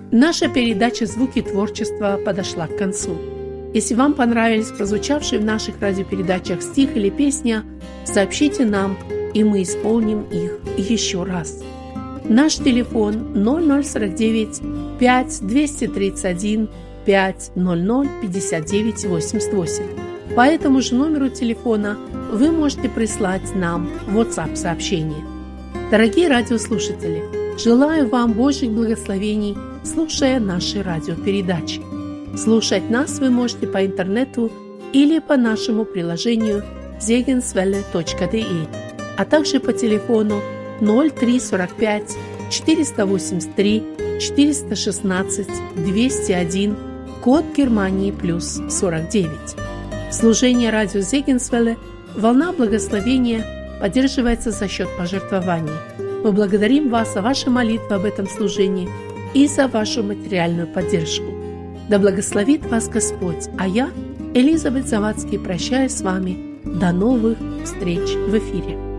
Наша передача «Звуки творчества» подошла к концу. Если вам понравились прозвучавшие в наших радиопередачах стих или песня, сообщите нам, и мы исполним их еще раз. Наш телефон 0049 5 231 500 59 88. По этому же номеру телефона вы можете прислать нам WhatsApp-сообщение. Дорогие радиослушатели, желаю вам Божьих благословений, слушая наши радиопередачи. Слушать нас вы можете по интернету или по нашему приложению segenswelle.de, а также по телефону 0345 483 416 201, код Германии плюс 49. Служение радио Зегенсвелле «Волна благословения» поддерживается за счет пожертвований. Мы благодарим вас за ваши молитвы об этом служении и за вашу материальную поддержку. Да благословит вас Господь, а я, Элизабет Завадский, прощаюсь с вами. До новых встреч в эфире.